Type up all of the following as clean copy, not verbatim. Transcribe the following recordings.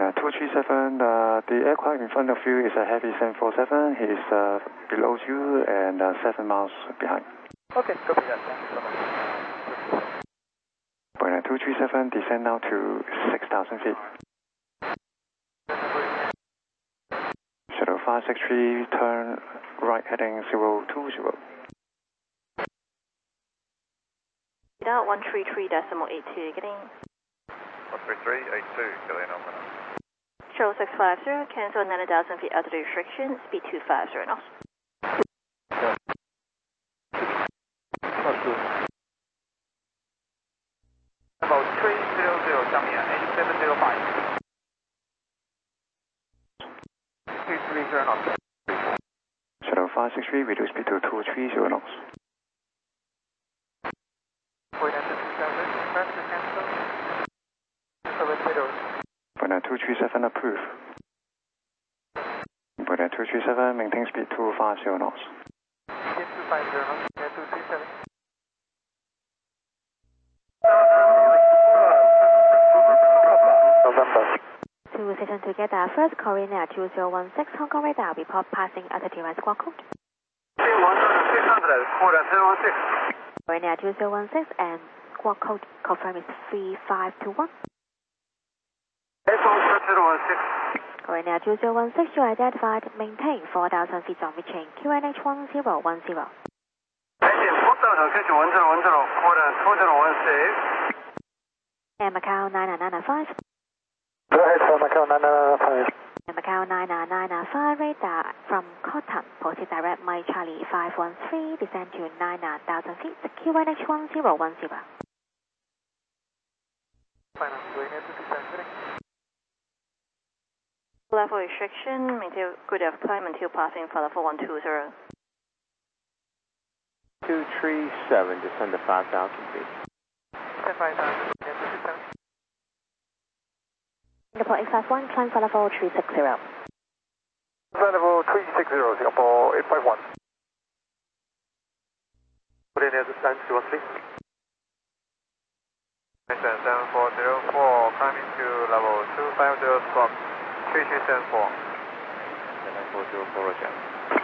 237, the aircraft in front of you is a Heavy 747. He is below you and 7 miles behind. Okay, copy that. Thank you so much. 237, descend now to 6,000 feet. Shuttle 563, turn right heading 020. 133.82, getting 133.82, Julian Alpha. Shuttle 650, cancel 90,000 feet altitude restriction, speed 250 knots. About 300, Jamia, 8705. 230 knots. Shuttle 563, reduce speed to 230 knots. 237, approve. 237, maintain speed 250 knots. 250 knots, 237. November. To station together, first Korean Air 2016, Hong Kong radar, report passing altitude as squawk code. 600, quarter 016. Korean Air 2016 and squawk code confirm is 3521. Korean Air 2016, you are identified, maintain 4,000 feet on reaching QNH 1010. And Macau 9995. Go ahead for Macau 9995. And Macau 9995, radar from Cotton, proceed direct Mike Charlie 513, descend to 9,000 feet, QNH 1010. Level restriction, maintain good of climb until passing for level 120. 237, descend to 5,000 feet. 5,000, Singapore 851, climb for level 360. level 360, Singapore 851. Put in as a stand 213. 7404, climbing to level 250 squawk, 3374. 7404, roger.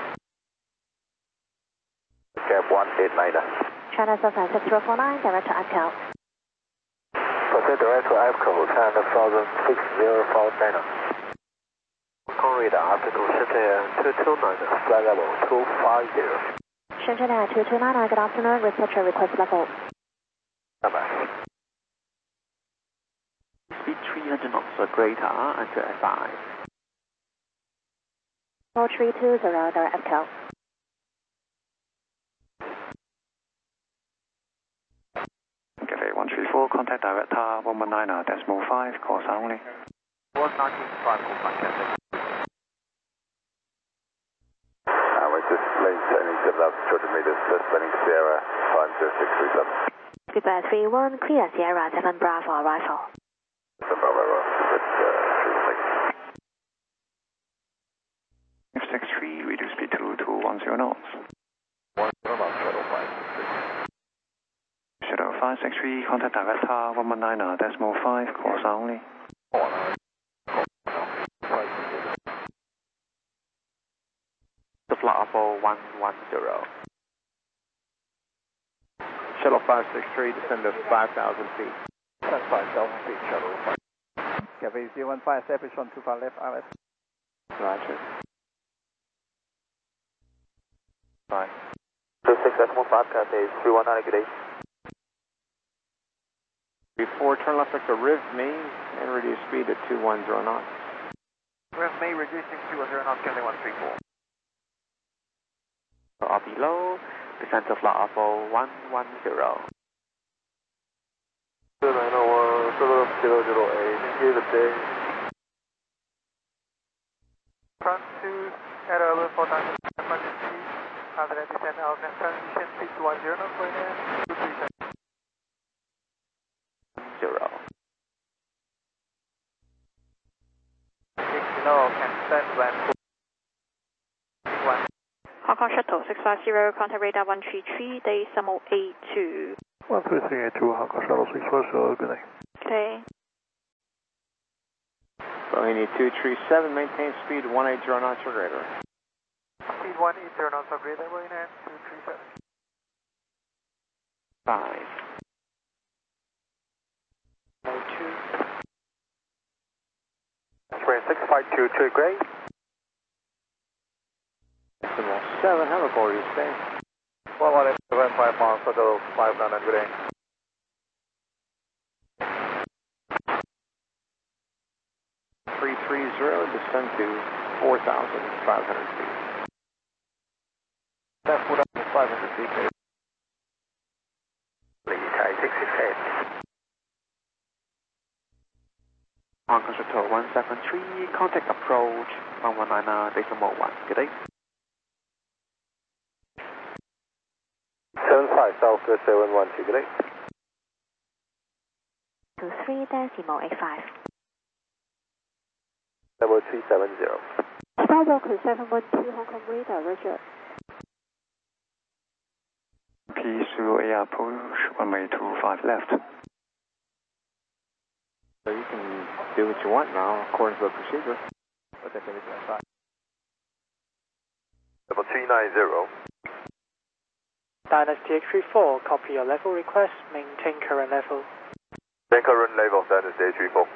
Gap 18 later. China Southern 6049, direct to APCO. Proceed direct to APCO, China Southern 604 China. Hong Kong radar, altitude Shenzhen 229, flight level 250. Shenzhen Air 2299, good afternoon, reception request level. Bye-bye. Speed 300 knots or greater until F5. 4320, direct APCO. Cathay 134, contact director 119.5, call only. 195, call back, Cathay. We're just late turning 7,200 meters, landing Sierra 50637. Goodbye 31, clear Sierra 7 Bravo arrival. 7 Bravo, it's 316. F63, reduce speed to 210 knots. 10 knots, shuttle 563. Shuttle 563, contact director 119.5, call only. The flight level 110. Shuttle 563, descend to 5,000 feet. 5,000 feet, shuttle 5. Cathay 015, establish 125 left, RS. Roger. Bye. 26.5, Cathay 319, good day. Before turn left vector rev me and reduce speed to 210 knots. Rev May reducing 210 knots, Cathay 134. Or below, descend to flight level 110. 0901, 008, good day. Front 2, at level 4,000, emergency, after that descend out, next transition, speed 210 knots, going in, 237. 0. 6 below, can stand when 1. Hong Kong Shuttle 650, contact radar 133, decimal 82. 13382, Hong Kong Shuttle 650, good day. Okay. Bohemia 237, maintain speed 180 knots or greater. Speed 180 knots or greater, Bohemia 237. 5. 02. Square 652 to grade. Decimal 7, have a board, you stay. 118.5 miles, total 500, good day. Descend to 4,500 feet. That's 4,500 feet. Lee Thai 668. On control 173, contact approach 119.1. Good day. 75 Southwest 712, good day. 23.85. Level 370. Starbuck 712 Hong Kong radar, Roger. P0AR push, runway 25 left. So you can do what you want now, according to the procedure. But that's everything I thought. Level 390. Dynasty X34, copy your level request, maintain current level. Then current level, Dynasty X34.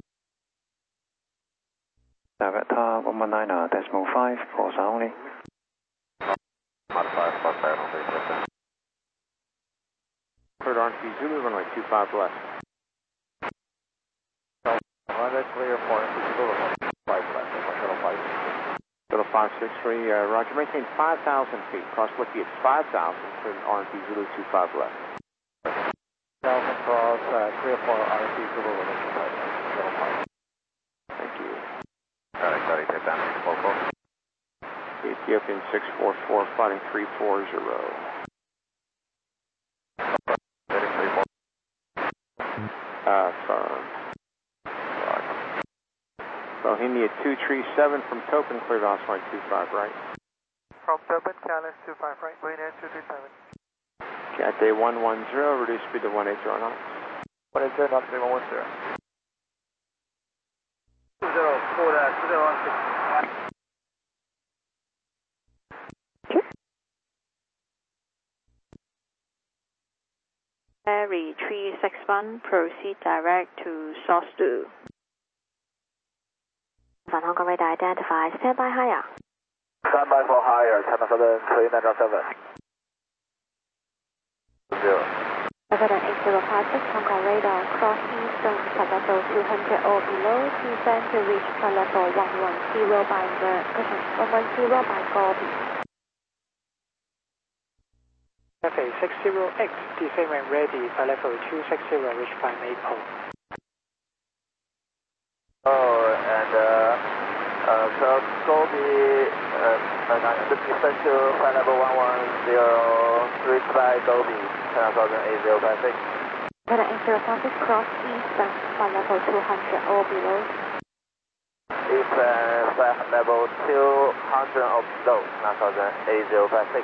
Director 119.5, course only. Modify plus final base. Third RP Zulu, runway 25 left. That's clear for Zulu, 5 left, shuttle 5. Shuttle 563, Roger, maintain 5,000 feet. Cross Licky at 5,000, for RP Zulu 25 left. 1,000 cross, clear for RP Zulu, shuttle 5. Thank you. Got it, take down, local. Ethiopian 644, flighting 340. Firm. Bohemia 237 from Topin, cleared Osprey 25 right. From Durban, Calais 25 right, Bohemia 237. Cathay 110, reduce speed to 180 knots. 180 knots, 110. 2016. Ferry 361, proceed direct to Source 2. Van Hong Kong radar identified, stand by higher. Stand by for higher, 10-7, 397. 0. Evident 8056 Hong Kong radar, cross eastern flight level 200 or below, descend to reach flight level 110 by the, 110 by Gobi. FA60X, descent when ready, flight level 260, reach by Maple. So Gobi, descend to flight level 110, reach by Gobi, 10,08056. Evident 8056 cross eastern flight level 200 or below. If flight level 200 or below, 10,8056.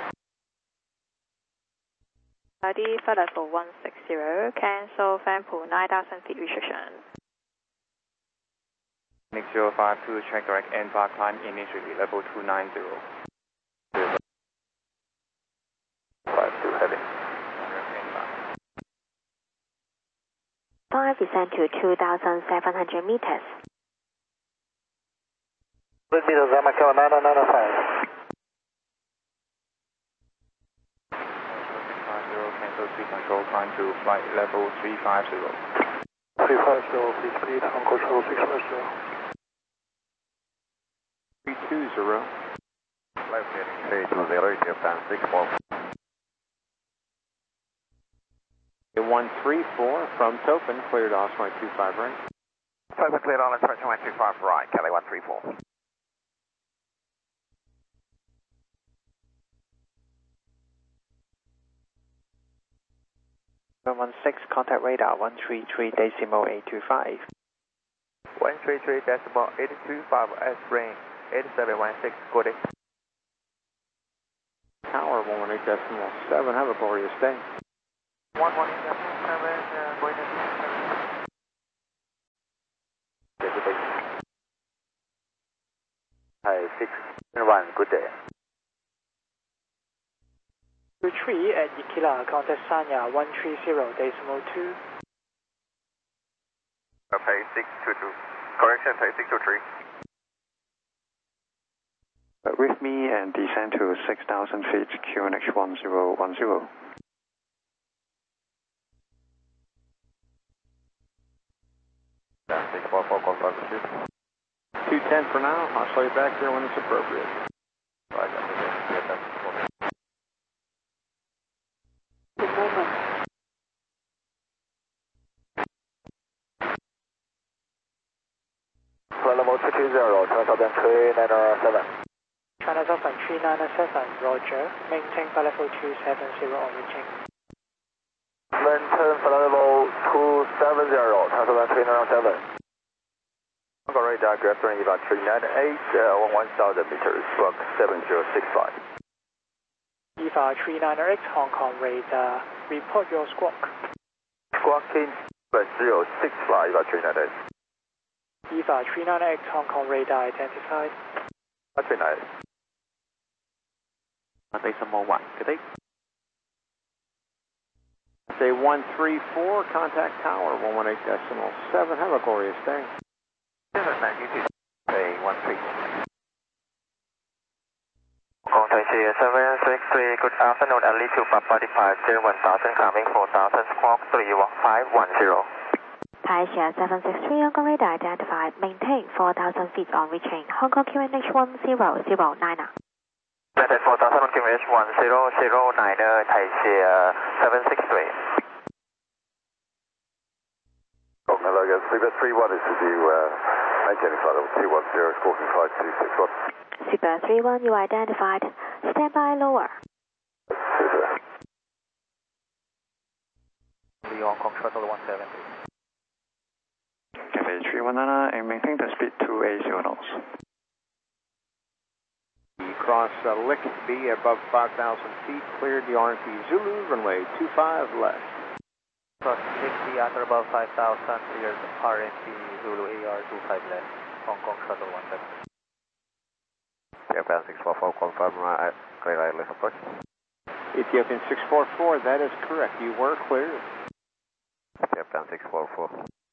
ID flight level 160, cancel Fanpool 9,000 feet restriction. Nick 052, check direct N-bar climb initially, level 290. 52 heading. 5 descend to 2,700 meters. Meters, I'm at 9995. Cancel speed control, climb to flight level 350. 350, please proceed, on control 650. 320. Left heading 320, Ethiopian 64. 134 from Topin, cleared Osprey 25 right. Topin cleared on Osprey 125 right, Kelly 134. Roman 6, contact radar 133.825. 133.825, S-Ring 8716, good day. Tower 118.7, have a glorious day. 118.7, going to 67. Thai 6-1, good day. 23 at Ikila, contact Sanya 130.2. Thai 622, correction Thai 623. With me and descend to 6,000 feet, QNH 1010. Yeah, 644, confirm the shoot. 210 for now. I'll show you back here when it's appropriate. Right, yeah, Good moment. flight level 220, China 397. China Southern 397, Roger. Maintain flight level 270 on reaching. Maintain flight level 270, China 397. Hong Kong radar, good afternoon, about 398, 1,000 meters, squawk 7065. EVA 398, Hong Kong radar. Report your squawk. Squawking 7065, about 398. EVA 398, Hong Kong radar identified. 398. Decimal 1, good day. Say 134, contact tower 118.7. Have a glorious day. 792, say 13. Hong Kong 763, good afternoon, altitude 45, 1,000, coming 4,000, squawk 31510. Thai Asia 763, Hong Kong radar identified. Maintain 4,000 feet on reaching. Hong Kong QNH 1009. Maintain 4,000 on QNH 1009, Thai Asia 763. Hello again, Super 31 is with you, maintaining flight level 210, squawking 5261. Super 31, you identified. Stand by lower. Super. The Hong Kong shuttle 170. Cafe 319 and maintain the speed 280 knots. Cross Lick B above 5,000 feet. Cleared the RNP Zulu, runway 25 left. Cross 60 at above 5,000, cleared RNP Zulu AR 25 left, Hong Kong shuttle 170. Japan 644, confirm, clear wireless approach. Ethiopian 644, that is correct. You were cleared. Japan 644.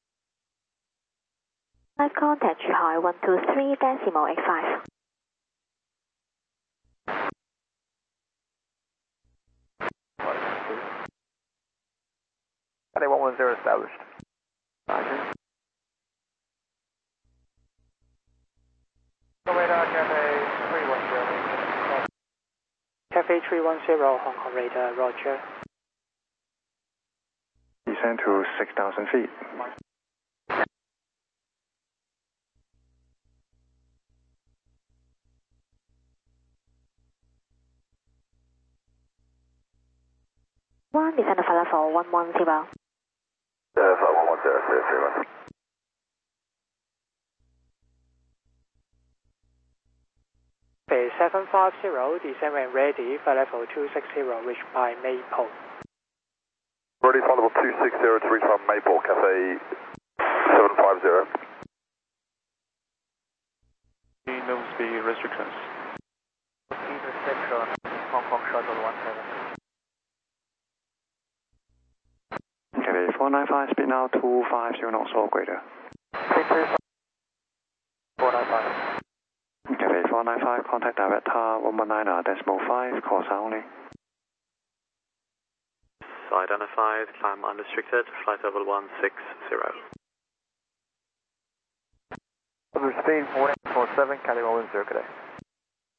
Live contact Zhuhai 123.85. Cathay 110 established. Roger. Radar Cathay 310. Cafe 310, Hong Kong radar, Roger. Descend to 6,000 feet. One descend to flight level 110. Flight 110, 331. Bay 750, descend when ready, flight level 260, reach by Maple. Ready, flight level 260 to reach from Maple, Cafe 750. No speed restrictions. Speed restriction, Hong Kong shuttle 170. Cafe 495, speed now 250 knots or greater. 495. Cafe 495, contact director 119.5, call only. Identified, climb unrestricted, flight level 160. Speed 4847, Cali 110 today.